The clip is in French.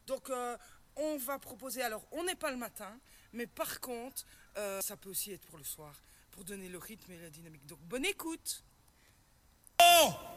Donc, on va proposer, alors, on n'est pas le matin, mais par contre, ça peut aussi être pour le soir, pour donner le rythme et la dynamique. Donc, bonne écoute. Oh